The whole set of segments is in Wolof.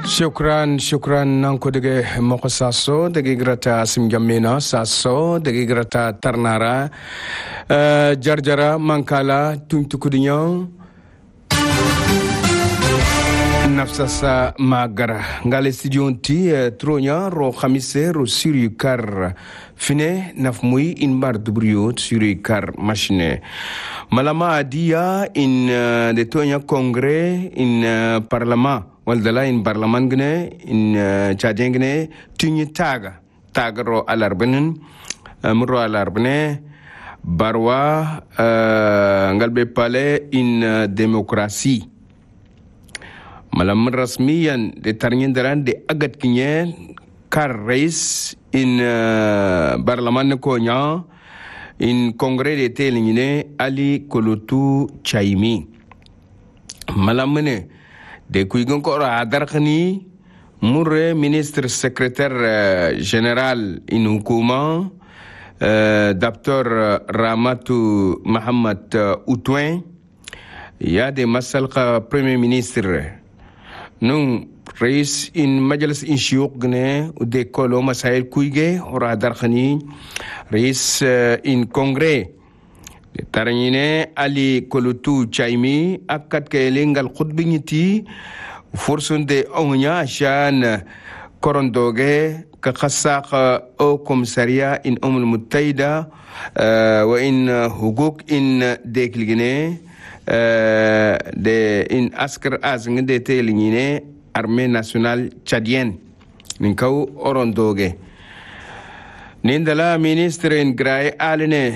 Shukran nanko dege moko saso dege grata simjamena saso dege grata tarnara jarjara mankala tuntukudinya nafsasa magara ngale studionti tronya ro khamise ro siri kar fine nafmui in bar dubrio siri kar machine malama adia in de tonya congrès in parlement waldala in parlement gne in chadeng gne tunyi taga ro alarbenen muro alarbene barwa ngalbe pale in demokrasi malam rasmiyan de tarnyendaran de agat kinye kar rais in parlement ko nya in congrès de telingine Ali Kolotu Chaimi malam ne de kuigon ko adarkhani murre ministre secrétaire général in hukuma Dr. Ramatu Muhammad Outouin ya de masalqa premier ministre nun rais in majalis in shiyuq gne de kolo masail kuige ora darkhani rais in congrès taranyine Ali Kolotu Chaimi akat ke lengal khutbinyiti forsunde onya shan korondoge ka khasaq au commissariat in Muttaida wa in hukuk in dekligine de in askar azng de telingine armée nationale tchadienne ninkaw orondoge nindala ministre in gray alene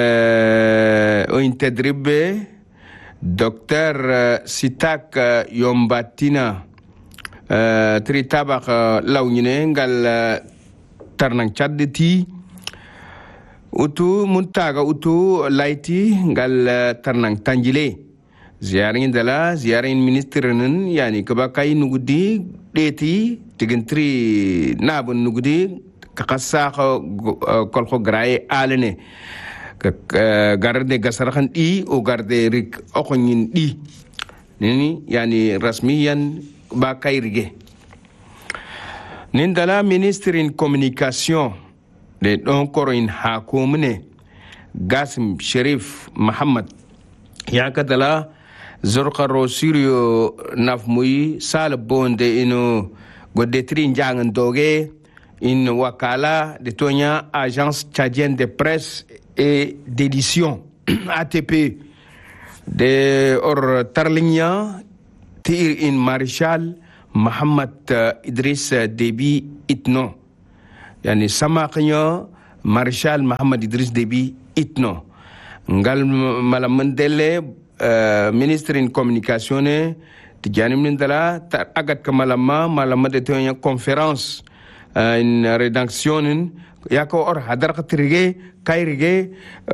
o intedribe docteur Sitak Yombatina tritabak lawnyine ngal tarnang chaddeti utu muntaga utu laiti ngal tarnang tanjile ziyarin dala ziyarin ministerin yani kabakay nugudi deti tigentri nabun nugudi kakasa kolko gray alene garde gasarakan di o garde rik okonyin di nini yani rasmiyan bakay rige nindala ministre in communication de don koroin hakumne Gasim Sharif Muhammad yakatala zorqaro sirio nafmui sal bonde ino godetri njangan doge in wakala de tonya agence tchadienne de presse et d'édition ATP de or tarlinya tir in Marshal Muhammad Idriss Déby Itno yani samaknya Marshal Muhammad Idriss Déby Itno ngal malamandele ministre in communication tijani mindala agat malama de tonya conférence in rédaction yako or hadar qatrige kayrige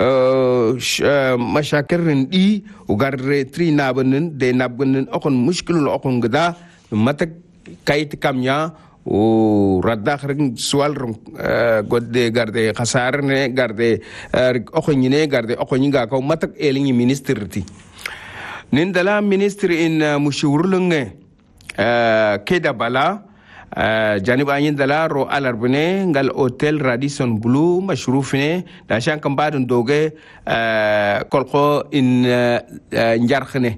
mashakirin di ugarre tri nabanen de nabanen okon mushkilul okon gada matak kayit kamya o radakh rek swal godde garde khasar ne garde okonyine garde okonyinga ko matak elingi ministre ti nindala ministre in mushurulunge keda bala janib ayin dalaro alarbne ngal hotel Radisson Blu mashrufne da shan kan badun doge kolko in njarkhne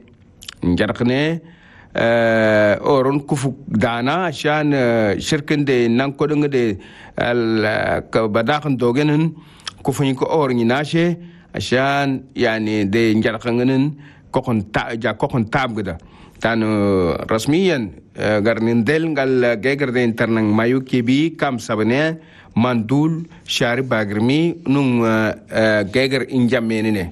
oron kufu dana shan shirkin de nan kodin de ka badakhan dogenin kufun ko orni nashe shan yani de njarkhanin kokon tabgada tan rasmiyan garnin del ngal geger de internang mayu kibi kam sabane mandul shari bagrmi nung geger injamenine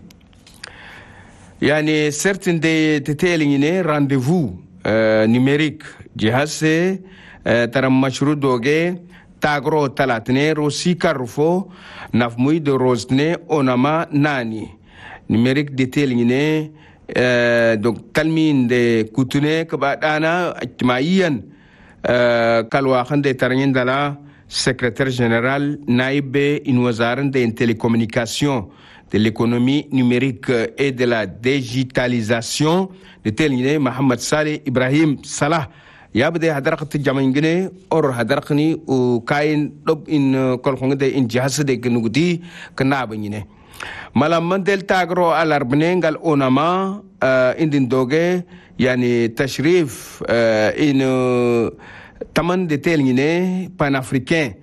yani certain de telingine rendez-vous numérique jihase taram mashru doge tagro talatne rosi karfo nafmui de rosne onama nani numérique de telingine donc talmin de kutune kabadana ajmaiyan kalwa khande tarnyin dala secrétaire général naïbe in wazaran de télécommunication de l'économie numérique et de la digitalisation de Teline Mohamed Saleh Ibrahim Salah يابدي هدرقت جامعين أور هدرقني وكاين لب إن كل خنق ده إن جهاز ده كنودي كنابينه ملامن دل تاغرو على ربنين قال أونما إندين دوغي يعني تشريف إنه تمن ديتيلينه بان أفريكان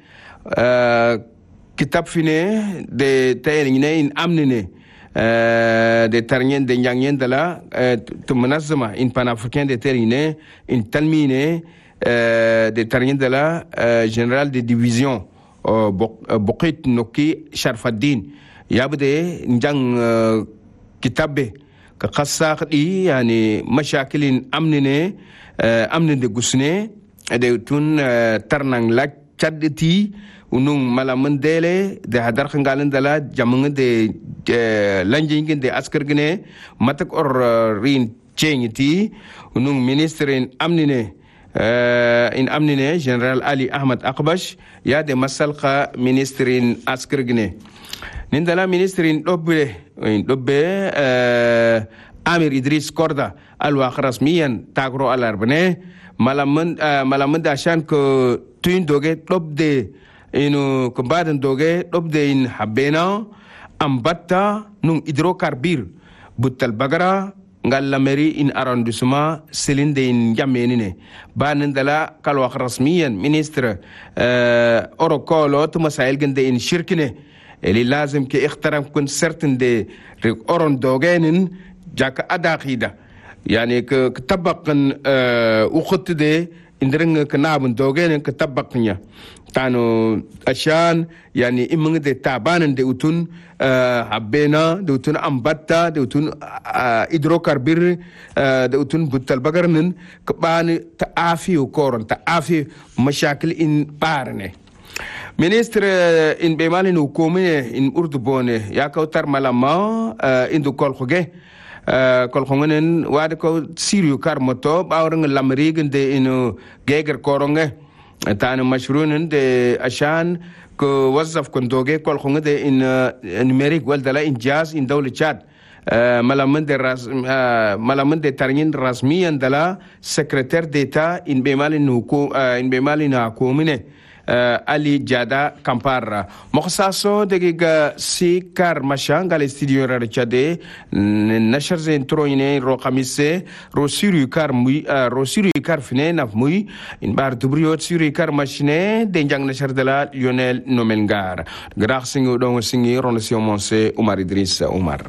كتاب فينه ديتيلينه إن أمنه de tarnien de nyangien de la tumanazama in panafricain de terine in talmine de tarnien de la général de division bokit noki sharfaddin yabde njang kitabe ka khassa di yani mashakilin amnine amne de gusne de tun tarnang la chadditi unung malamandele de hadar khangalan dala jamang de lanjing de askar gene matak or rin chengiti unung minister in amnine general Ali Ahmad Akbash ya de masalqa minister in askar gene nindala minister in dobbe Amir Idris Korda al waq rasmiyan tagro al arbane malamand ashan ko tuin doge dobde inu kumbadan doge dobde in habena ambatta nung hydrocarbure butal bagara ngal meri in arrondissement selinde in jamenine banen dala kalwa rasmiyan ministre orokolo to masail gende in shirkine eli lazim ke ihtaram kun certain de oron dogenin jaka adaqida yani ke tabaqan ukhut de indreng kanabun dogenin ke tabaqnya tano ashan yani imang de tabanan de utun habena de utun ambatta de utun hydrocarbure de utun butal bagarnin kabani taafi koron taafi mashakil in parne ministre in bemalin hukumine in urdubone ya kautar malama indu kolkhoge kolkhongen wade ko siriu karmoto bawrang lamrigen de inu geger koronge tano mashrunen de ashan ko wazaf kondoge kolkhonge de in numerique waldala in jazz in dawle chad malaman de tarnin rasmiyan dala secrétaire d'état in bemalin hukumine Ali Jada Kampara Moksaso de si kar machanga le studio rachade nashar zen troine ro khamise ro siru kar muy ro siru kar fine naf muy in bar dubrio siru kar machine de jang nashar de la Lionel Nomengar grax singo don singi ron si monse Omar Idris Omar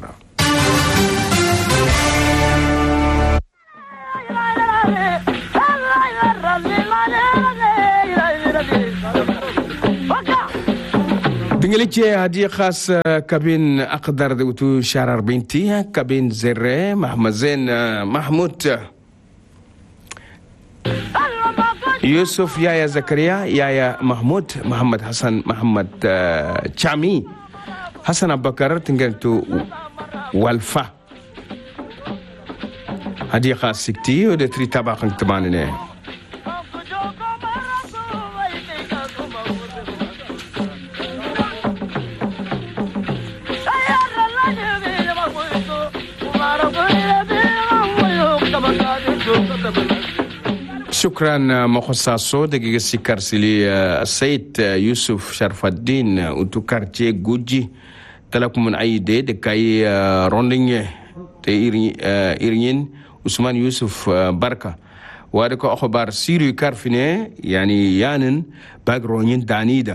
Tingelice hadiah khas kabin aqdar dautu Sharar Binti kabin Zerre Mahmud Zain Mahmud Yusuf Yaya Zakaria Yaya Mahmud Muhammad Hassan Muhammad Chami Hassan Abakar tinggal tu Walfa hadiah khas sikti udah cerita bakang teman ini شكرا مخصصو دقيقة سيكار سيلي السيد يوسف شرف الدين انتو كارتيه جوجي تلاكم من اي دي دكاي روندينيه إيرين عثمان يوسف بركة وادكو اخبار سيريو كارفيني يعني يانن باق رونين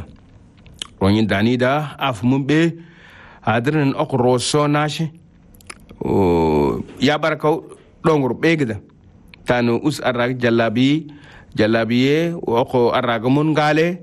دانيدا افمون بي هادرن اخ روسو ناشي يا بركو دونغر بيغدا tano us arag jalabiye wako aragamun gale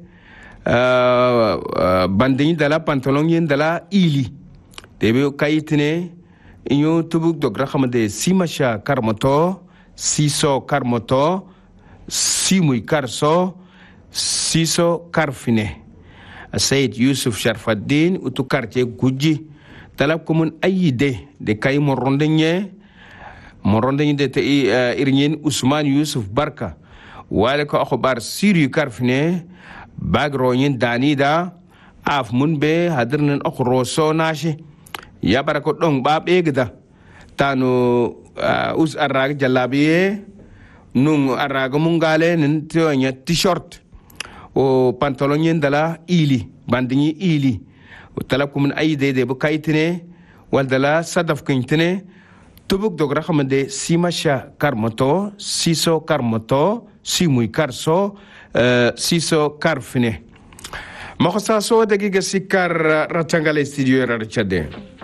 bandini dala pantalon yin dala ili debe kayitne inyo tubuk dogra khamade simasha karmoto siso karmoto simui karso siso karfine Said Yusuf Sharfaddin utu quartier guji talab komun ayide de kay morondenye de te irnyen Usman Yusuf Barka wale ko akhbar siri karfne bagro nyen danida af munbe hadirnen akhro so nashi ya barako dong ba begda tanu us arrag jalabiye nung araga mungale nin tionya t-shirt o pantalon yin dala ili bandingi ili talab kumun ay de bu kaytine wal dala sadaf kintine tubuk dogra khamade simasha karmoto siso karmoto simui karso siso karfine. Makasa so dagiga sikar ratangale studio era chade.